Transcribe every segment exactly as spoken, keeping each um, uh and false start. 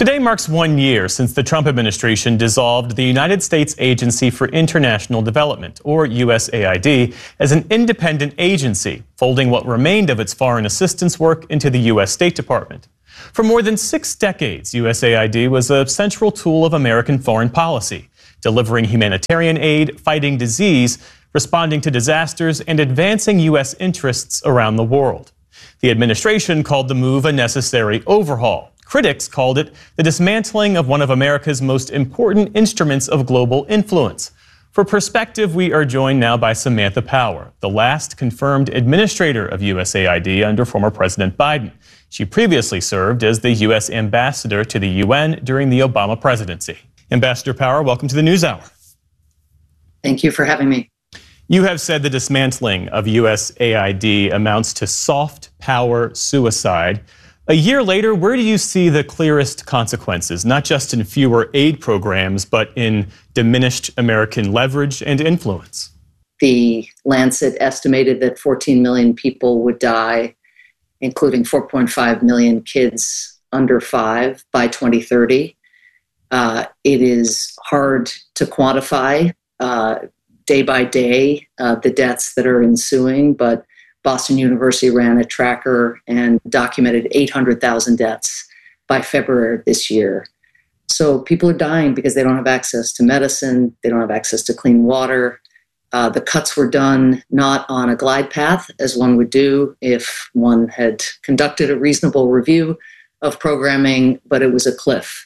Today marks one year since the Trump administration dissolved the United States Agency for International Development, or U S A I D, as an independent agency, folding what remained of its foreign assistance work into the U S State Department. For more than six decades, U S A I D was a central tool of American foreign policy, delivering humanitarian aid, fighting disease, responding to disasters, and advancing U S interests around the world. The administration called the move a necessary overhaul. Critics called it the dismantling of one of America's most important instruments of global influence. For perspective, we are joined now by Samantha Power, the last confirmed administrator of U S A I D under former President Biden. She previously served as the U S ambassador to the U N during the Obama presidency. Ambassador Power, welcome to the NewsHour. Thank you for having me. You have said the dismantling of U S A I D amounts to soft power suicide. A year later, where do you see the clearest consequences, not just in fewer aid programs, but in diminished American leverage and influence? The Lancet estimated that fourteen million people would die, including four point five million kids under five by twenty thirty. Uh, it is hard to quantify uh, day by day uh, the deaths that are ensuing, but Boston University ran a tracker and documented eight hundred thousand deaths by February of this year. So people are dying because they don't have access to medicine, they don't have access to clean water. Uh, the cuts were done not on a glide path, as one would do if one had conducted a reasonable review of programming, but it was a cliff.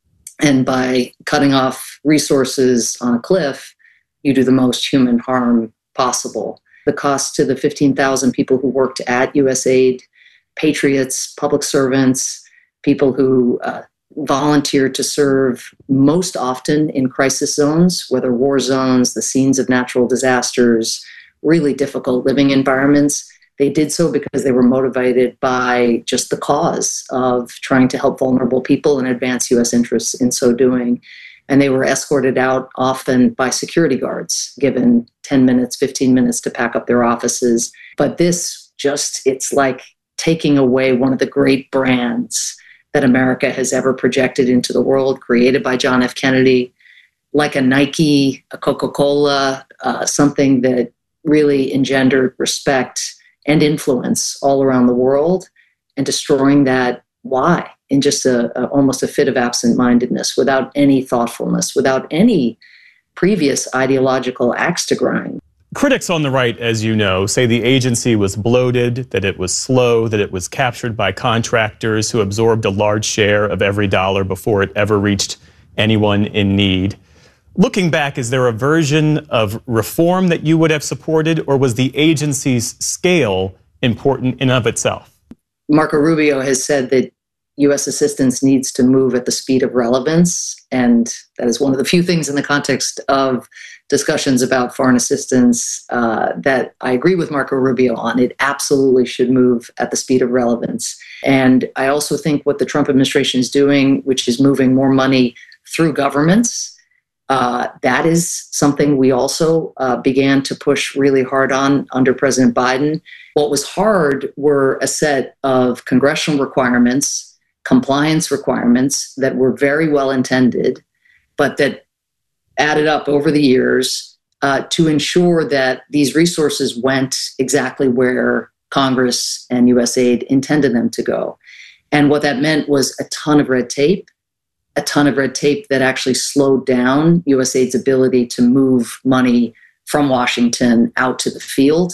And by cutting off resources on a cliff, you do the most human harm possible. The cost to the fifteen thousand people who worked at U S A I D, patriots, public servants, people who uh, volunteer to serve most often in crisis zones, whether war zones, the scenes of natural disasters, really difficult living environments. They did so because they were motivated by just the cause of trying to help vulnerable people and advance U S interests in so doing. And they were escorted out often by security guards, given ten minutes, fifteen minutes to pack up their offices. But this just, it's like taking away one of the great brands that America has ever projected into the world, created by John F. Kennedy, like a Nike, a Coca-Cola, uh, something that really engendered respect and influence all around the world, and destroying that. Why? In just a, a almost a fit of absent-mindedness, without any thoughtfulness, without any previous ideological axe to grind. Critics on the right, as you know, say the agency was bloated, that it was slow, that it was captured by contractors who absorbed a large share of every dollar before it ever reached anyone in need. Looking back, is there a version of reform that you would have supported, or was the agency's scale important in and of itself? Marco Rubio has said that U S assistance needs to move at the speed of relevance, and that is one of the few things in the context of discussions about foreign assistance uh, that I agree with Marco Rubio on. It absolutely should move at the speed of relevance. And I also think what the Trump administration is doing, which is moving more money through governments, uh, that is something we also uh, began to push really hard on under President Biden. What was hard were a set of congressional requirements, compliance requirements that were very well intended, but that added up over the years uh, to ensure that these resources went exactly where Congress and U S A I D intended them to go. And what that meant was a ton of red tape, a ton of red tape that actually slowed down U S A I D's ability to move money from Washington out to the field,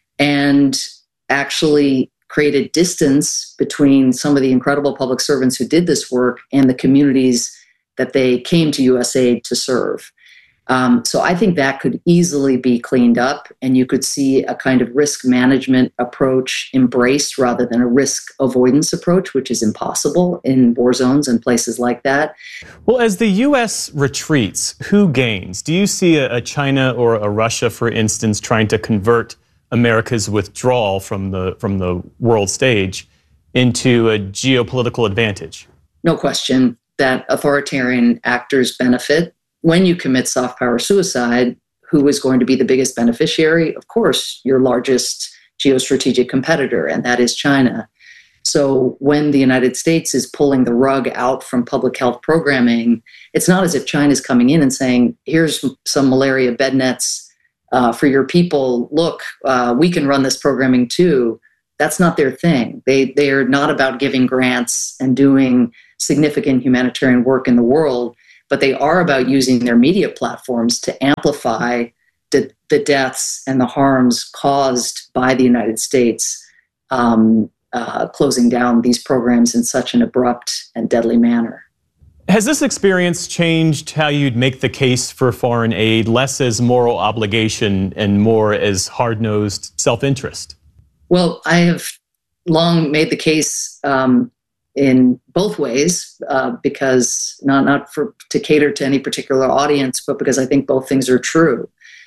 and actually created distance between some of the incredible public servants who did this work and the communities that they came to U S A I D to serve. Um, so I think that could easily be cleaned up, and you could see a kind of risk management approach embraced rather than a risk avoidance approach, which is impossible in war zones and places like that. Well, as the U S retreats, who gains? Do you see a, a China or a Russia, for instance, trying to convert America's withdrawal from the from the world stage into a geopolitical advantage? No question that authoritarian actors benefit. When you commit soft power suicide, who is going to be the biggest beneficiary? Of course, your largest geostrategic competitor, and that is China. So when the United States is pulling the rug out from public health programming, it's not as if China's coming in and saying, here's some malaria bed nets uh, for your people. Look, uh, we can run this programming too. That's not their thing. They, they are not about giving grants and doing significant humanitarian work in the world, but they are about using their media platforms to amplify the, the deaths and the harms caused by the United States um, uh, closing down these programs in such an abrupt and deadly manner. Has this experience changed how you'd make the case for foreign aid, less as moral obligation and more as hard-nosed self-interest? Well, I have long made the case um, in both ways, uh, because not not for to cater to any particular audience, but because I think both things are true.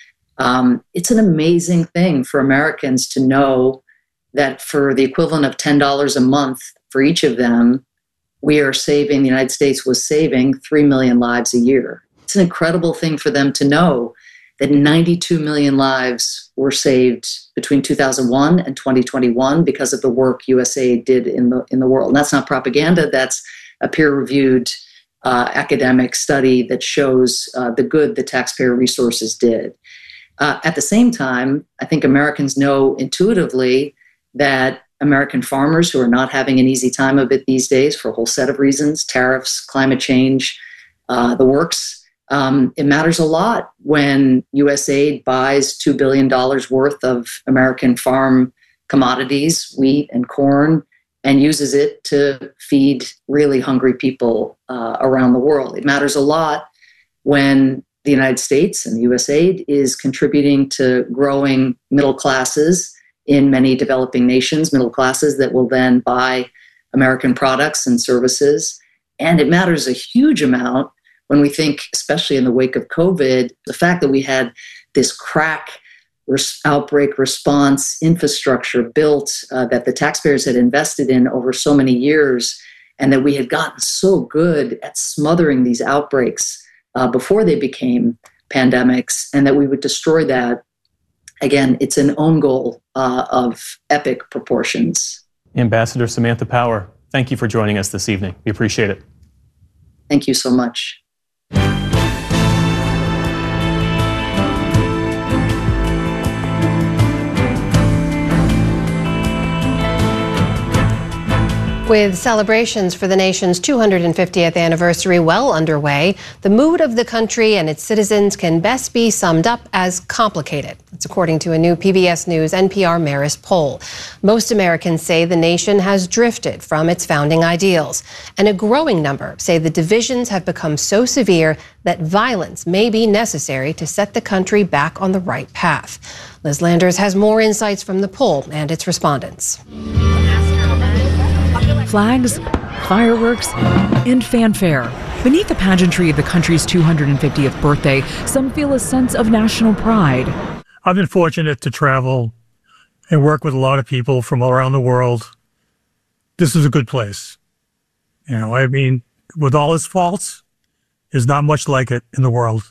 Um, it's an amazing thing for Americans to know that for the equivalent of ten dollars a month for each of them, we are saving, the United States was saving three million lives a year. It's an incredible thing for them to know that ninety-two million lives were saved between two thousand one and twenty twenty-one because of the work U S A I D did in the in the world. And that's not propaganda. That's a peer-reviewed uh, academic study that shows uh, the good the taxpayer resources did. Uh, at the same time, I think Americans know intuitively that American farmers, who are not having an easy time of it these days for a whole set of reasons, tariffs, climate change, uh, the works, Um, it matters a lot when U S A I D buys two billion dollars worth of American farm commodities, wheat and corn, and uses it to feed really hungry people uh, around the world. It matters a lot when the United States and the U S A I D is contributing to growing middle classes in many developing nations, middle classes that will then buy American products and services. And it matters a huge amount when we think, especially in the wake of COVID, the fact that we had this crack res- outbreak response infrastructure built uh, that the taxpayers had invested in over so many years, and that we had gotten so good at smothering these outbreaks uh, before they became pandemics, and that we would destroy that. Again, it's an own goal uh, of epic proportions. Ambassador Samantha Power, thank you for joining us this evening. We appreciate it. Thank you so much. With celebrations for the nation's two hundred fiftieth anniversary well underway, the mood of the country and its citizens can best be summed up as complicated. That's according to a new P B S News N P R Marist poll. Most Americans say the nation has drifted from its founding ideals, and a growing number say the divisions have become so severe that violence may be necessary to set the country back on the right path. Liz Landers has more insights from the poll and its respondents. Flags, fireworks, and fanfare. Beneath the pageantry of the country's two hundred fiftieth birthday, some feel a sense of national pride. I've been fortunate to travel and work with a lot of people from around the world. This is a good place. You know, I mean, with all its faults, there's not much like it in the world.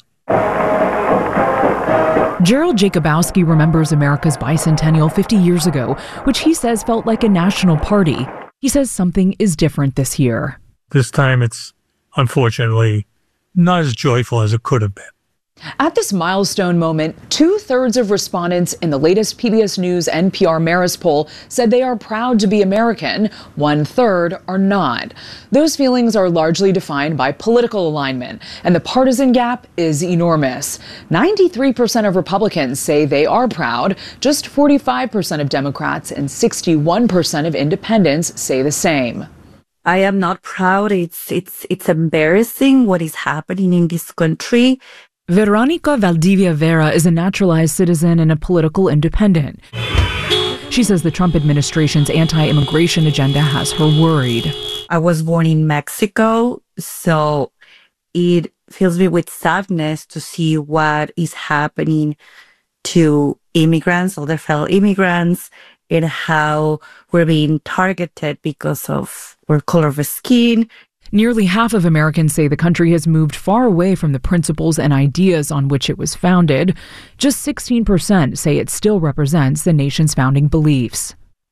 Gerald Jacobowski remembers America's bicentennial fifty years ago, which he says felt like a national party. He says something is different this year. This time it's, unfortunately, not as joyful as it could have been. At this milestone moment, two-thirds of respondents in the latest P B S News N P R Marist poll said they are proud to be American. One-third are not. Those feelings are largely defined by political alignment, and the partisan gap is enormous. ninety-three percent of Republicans say they are proud. Just forty-five percent of Democrats and sixty-one percent of independents say the same. I am not proud. It's, it's, it's embarrassing what is happening in this country. Veronica Valdivia Vera is a naturalized citizen and a political independent. She says the Trump administration's anti-immigration agenda has her worried. I was born in Mexico, so it fills me with sadness to see what is happening to immigrants, other fellow immigrants, and how we're being targeted because of our color of skin. Nearly half of Americans say the country has moved far away from the principles and ideas on which it was founded. Just sixteen percent say it still represents the nation's founding beliefs.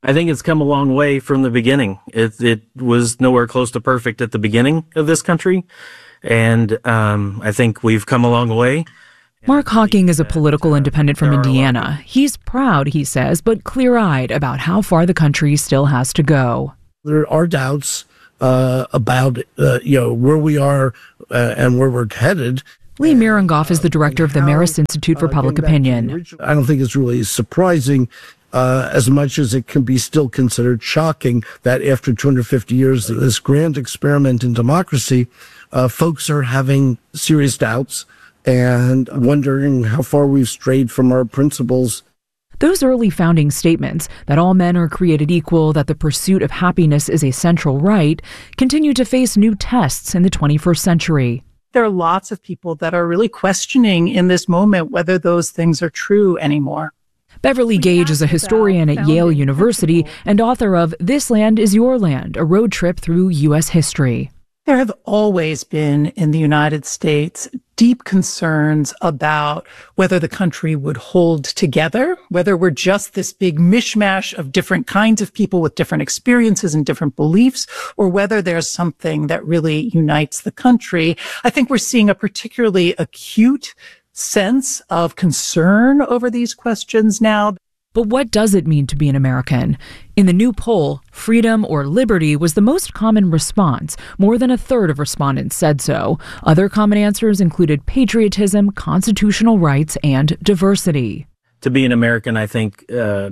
I think it's come a long way from the beginning. It, it was nowhere close to perfect at the beginning of this country. And um, I think we've come a long way. Mark Hawking is a political independent from Indiana. He's proud, he says, but clear-eyed about how far the country still has to go. There are doubts uh, about, uh, you know, where we are uh, and where we're headed. Lee Miringoff is the director of the Marist Institute for Public Opinion. I don't think it's really surprising uh, as much as it can be still considered shocking that after two hundred fifty years of this grand experiment in democracy, uh, folks are having serious doubts and wondering how far we've strayed from our principles. Those early founding statements that all men are created equal, that the pursuit of happiness is a central right, continue to face new tests in the twenty-first century. There are lots of people that are really questioning in this moment whether those things are true anymore. Beverly Gage is a historian at Yale University and author of This Land is Your Land, a road trip through U S history. There have always been in the United States deep concerns about whether the country would hold together, whether we're just this big mishmash of different kinds of people with different experiences and different beliefs, or whether there's something that really unites the country. I think we're seeing a particularly acute sense of concern over these questions now. But what does it mean to be an American? In the new poll, freedom or liberty was the most common response. More than a third of respondents said so. Other common answers included patriotism, constitutional rights, and diversity. To be an American, I think, uh,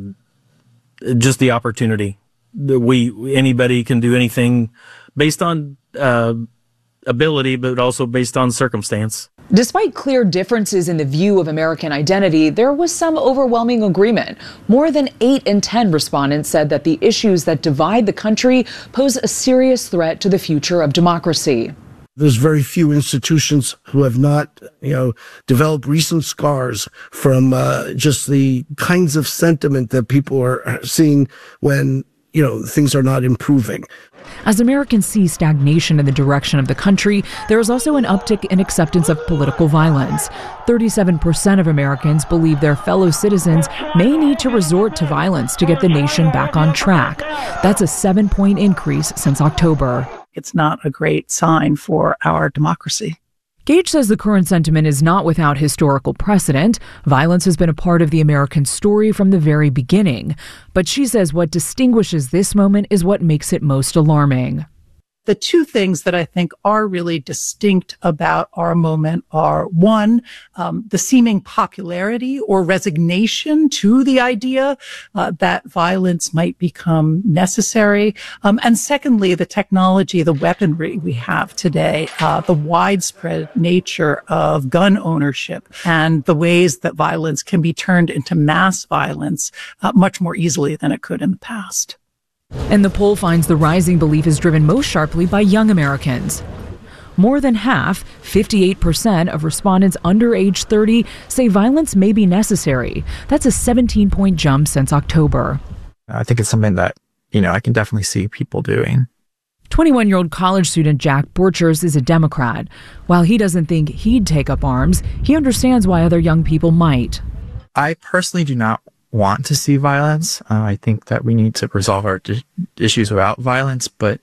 just the opportunity. We anybody can do anything based on uh, ability, but also based on circumstance. Despite clear differences in the view of American identity, there was some overwhelming agreement. More than eight in ten respondents said that the issues that divide the country pose a serious threat to the future of democracy. There's very few institutions who have not, you know, developed recent scars from uh, just the kinds of sentiment that people are seeing when, you know, things are not improving. As Americans see stagnation in the direction of the country, there is also an uptick in acceptance of political violence. thirty-seven percent of Americans believe their fellow citizens may need to resort to violence to get the nation back on track. That's a seven-point increase since October. It's not a great sign for our democracy. Gage says the current sentiment is not without historical precedent. Violence has been a part of the American story from the very beginning. But she says what distinguishes this moment is what makes it most alarming. The two things that I think are really distinct about our moment are, one, um, the seeming popularity or resignation to the idea uh, that violence might become necessary. Um, and secondly, the technology, the weaponry we have today, uh, the widespread nature of gun ownership and the ways that violence can be turned into mass violence uh, much more easily than it could in the past. And the poll finds the rising belief is driven most sharply by young Americans. More than half, fifty-eight percent of respondents under age thirty say violence may be necessary. That's a seventeen-point jump since October. I think it's something that, you know, I can definitely see people doing. twenty-one-year-old college student Jack Borchers is a Democrat. While he doesn't think he'd take up arms, he understands why other young people might. I personally do not want to see violence. Uh, I think that we need to resolve our di- issues without violence, but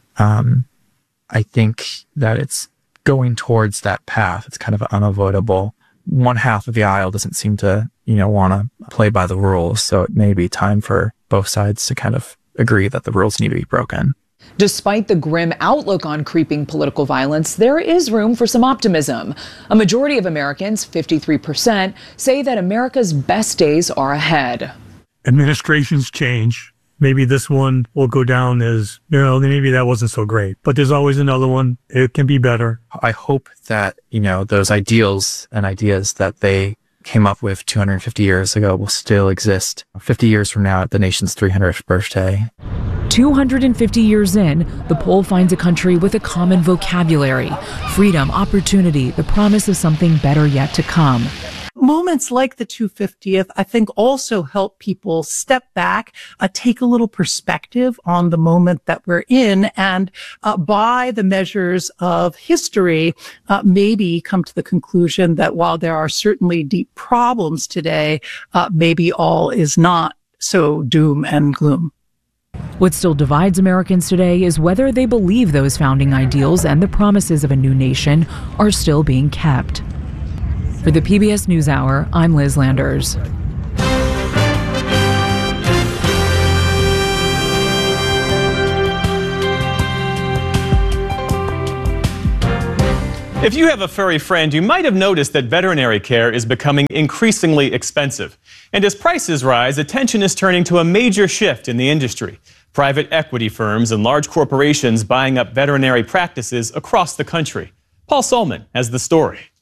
um, I think that it's going towards that path. It's kind of unavoidable. One half of the aisle doesn't seem to, you know, want to play by the rules, so it may be time for both sides to kind of agree that the rules need to be broken. Despite the grim outlook on creeping political violence, there is room for some optimism. A majority of Americans, fifty-three percent, say that America's best days are ahead. Administrations change. Maybe this one will go down as, you know, maybe that wasn't so great. But there's always another one. It can be better. I hope that, you know, those ideals and ideas that they came up with two hundred fifty years ago will still exist fifty years from now at the nation's three hundredth birthday. two hundred fifty years in, the poll finds a country with a common vocabulary: freedom, opportunity, the promise of something better yet to come. Moments like the two hundred fiftieth, I think, also help people step back, uh, take a little perspective on the moment that we're in, and uh, by the measures of history, uh, maybe come to the conclusion that while there are certainly deep problems today, uh, maybe all is not so doom and gloom. What still divides Americans today is whether they believe those founding ideals and the promises of a new nation are still being kept. For the P B S NewsHour, I'm Liz Landers. If you have a furry friend, you might have noticed that veterinary care is becoming increasingly expensive. And as prices rise, attention is turning to a major shift in the industry. Private equity firms and large corporations buying up veterinary practices across the country. Paul Solman has the story.